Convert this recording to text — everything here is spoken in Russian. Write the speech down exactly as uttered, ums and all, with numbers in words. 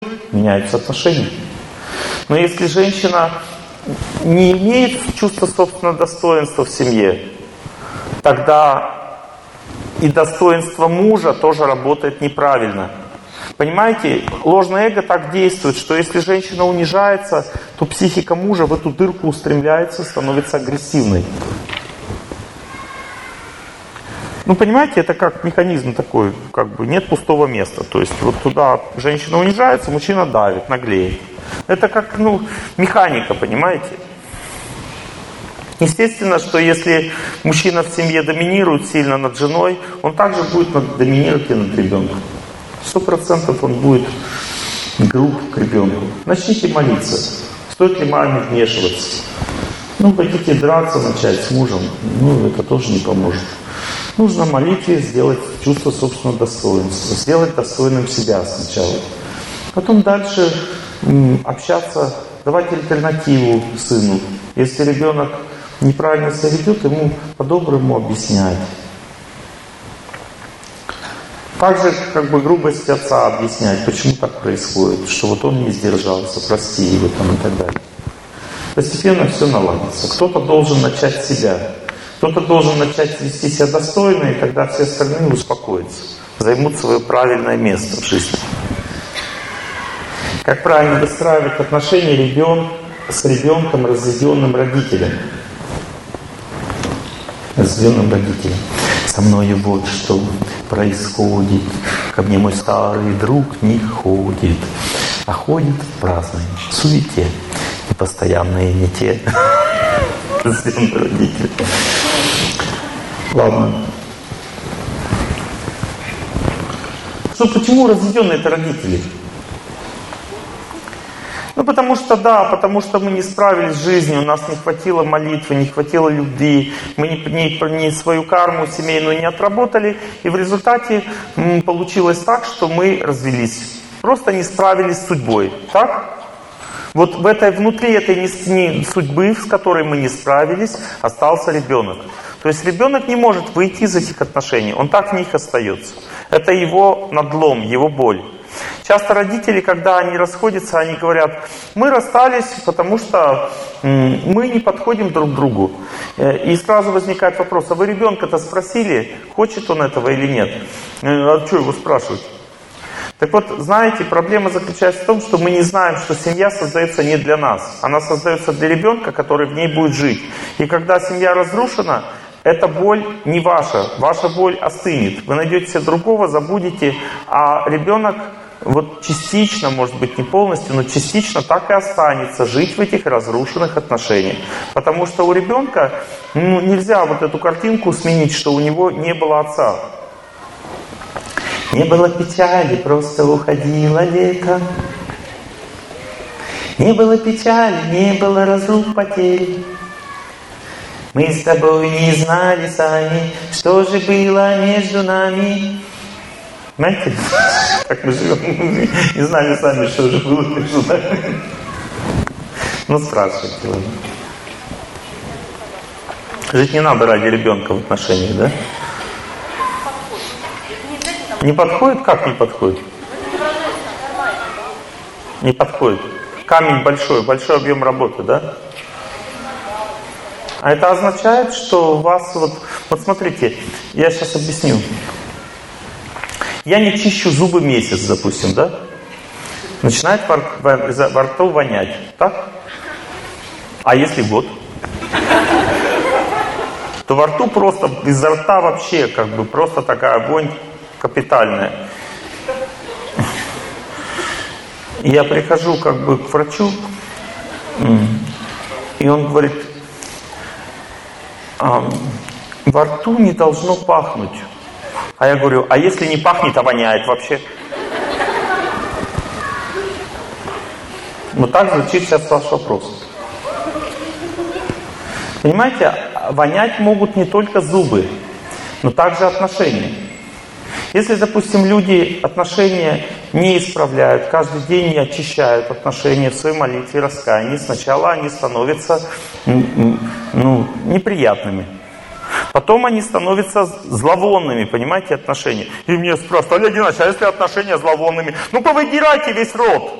меняются отношения. Но если женщина не имеет чувства собственного достоинства в семье, тогда и достоинство мужа тоже работает неправильно. Понимаете, ложное эго так действует, что если женщина унижается, то психика мужа в эту дырку устремляется, становится агрессивной. Ну, понимаете, это как механизм такой, как бы нет пустого места. То есть вот туда женщина унижается, мужчина давит, наглеет. Это как, ну, механика, понимаете? Естественно, что если мужчина в семье доминирует сильно над женой, он также будет доминировать и над ребенком. Сто процентов он будет груб к ребенку. Начните молиться. Стоит ли маме вмешиваться? Ну, хотите драться начать с мужем, ну, это тоже не поможет. Нужно молитве сделать чувство собственного достоинства, сделать достойным себя сначала. Потом дальше м, общаться, давать альтернативу сыну. Если ребенок неправильно себя ведет, ему по-доброму объяснять. Также как бы грубость отца объяснять, почему так происходит, что вот он не сдержался, прости его там и так далее. Постепенно все наладится. Кто-то должен начать с себя. Кто-то должен начать вести себя достойно, и тогда все остальные успокоятся, займут свое правильное место в жизни. Как правильно выстраивать отношения ребенка с ребенком, разведенным родителем? Разведенным родителем. Со мною вот что происходит. Ко мне мой старый друг не ходит, а ходит в праздной суете и постоянные не те. Разведенный родитель. Ладно. Что, почему разведенные это родители? Ну, потому что, да, потому что мы не справились с жизнью, у нас не хватило молитвы, не хватило любви, мы не, не, не свою карму семейную не отработали, и в результате м, получилось так, что мы развелись. Просто не справились с судьбой, так? Вот в этой, внутри этой не, не, судьбы, с которой мы не справились, остался ребенок. То есть ребенок не может выйти из этих отношений, он так в них остается. Это его надлом, его боль. Часто родители, когда они расходятся, они говорят: мы расстались, потому что мы не подходим друг к другу. И сразу возникает вопрос: а вы ребенка-то спросили, хочет он этого или нет? А что его спрашивать? Так вот, знаете, проблема заключается в том, что мы не знаем, что семья создается не для нас. Она создается для ребенка, который в ней будет жить. И когда семья разрушена, эта боль не ваша. Ваша боль остынет. Вы найдете себе другого, забудете, а ребенок вот частично, может быть не полностью, но частично так и останется жить в этих разрушенных отношениях. Потому что у ребенка ну, нельзя вот эту картинку сменить, что у него не было отца. Не было печали, просто уходило лето. Не было печали, не было разлук, потерь. Мы с тобой не знали сами, что же было между нами. Знаете, как мы живем, не знали сами, что же было между нами. Ну, спрашивайте, ладно. Жить не надо ради ребенка в отношениях, да? Не подходит? Как не подходит? Не подходит. Камень большой, большой объем работы, да? А это означает, что у вас вот... Вот смотрите, я сейчас объясню. Я не чищу зубы месяц, допустим, да? Начинает во, во, во рту вонять, так? А если год? То во рту просто, изо рта вообще как бы просто такая вонь капитальная. И я прихожу как бы к врачу, и он говорит: а, во рту не должно пахнуть. А я говорю: а если не пахнет, а воняет вообще? Вот так звучит сейчас ваш вопрос. Понимаете, вонять могут не только зубы, но также отношения. Если, допустим, люди отношения не исправляют, каждый день не очищают отношения в своей молитве раскаяния, сначала они становятся ну, неприятными. Потом они становятся зловонными, понимаете, отношения. И мне спрашивают: Олег Геннадьевич, а если отношения зловонными? Ну повыдирайте весь рот.